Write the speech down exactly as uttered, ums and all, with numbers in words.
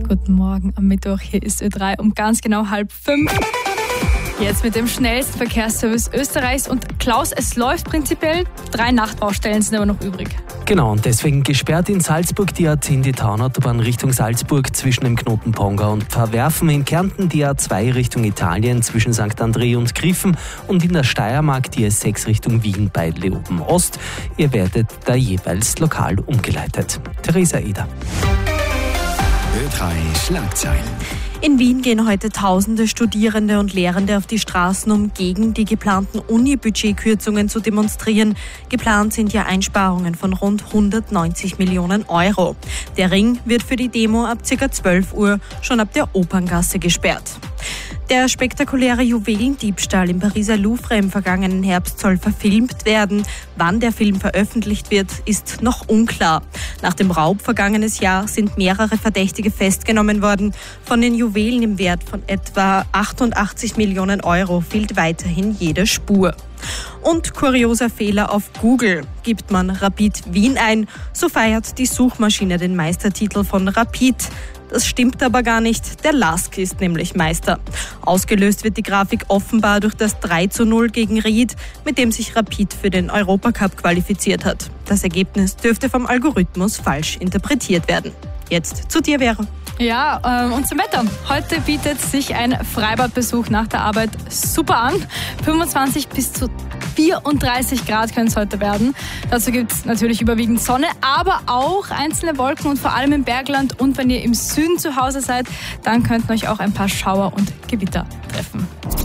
Guten Morgen am Mittwoch, hier ist Ö drei um ganz genau halb fünf. Jetzt mit dem schnellsten Verkehrsservice Österreichs und Klaus, es läuft prinzipiell, drei Nachtbaustellen sind aber noch übrig. Genau, und deswegen gesperrt in Salzburg die A zehn, die Taunautobahn Richtung Salzburg zwischen dem Knoten Ponga und Pfarrwerfen, in Kärnten die A zwei Richtung Italien zwischen Sankt André und Griffen und in der Steiermark die S sechs Richtung Wien bei Leoben-Ost. Ihr werdet da jeweils lokal umgeleitet. Theresa Eder. Ö drei Schlagzeilen. In Wien gehen heute tausende Studierende und Lehrende auf die Straßen, um gegen die geplanten Uni-Budgetkürzungen zu demonstrieren. Geplant sind ja Einsparungen von rund hundertneunzig Millionen Euro. Der Ring wird für die Demo ab ca. zwölf Uhr schon ab der Operngasse gesperrt. Der spektakuläre Juwelendiebstahl im Pariser Louvre im vergangenen Herbst soll verfilmt werden. Wann der Film veröffentlicht wird, ist noch unklar. Nach dem Raub vergangenes Jahr sind mehrere Verdächtige festgenommen worden. Von den Juwelen im Wert von etwa achtundachtzig Millionen Euro fehlt weiterhin jede Spur. Und kurioser Fehler auf Google. Gibt man Rapid Wien ein, so feiert die Suchmaschine den Meistertitel von Rapid. Das stimmt aber gar nicht, der L A S K ist nämlich Meister. Ausgelöst wird die Grafik offenbar durch das drei zu null gegen Ried, mit dem sich Rapid für den Europacup qualifiziert hat. Das Ergebnis dürfte vom Algorithmus falsch interpretiert werden. Jetzt zu dir, Vera. Ja, ähm, und zum Wetter. Heute bietet sich ein Freibadbesuch nach der Arbeit super an. fünfundzwanzig bis zu vierunddreißig Grad können es heute werden. Dazu gibt es natürlich überwiegend Sonne, aber auch einzelne Wolken und vor allem im Bergland. Und wenn ihr im Süden zu Hause seid, dann könnten euch auch ein paar Schauer und Gewitter treffen.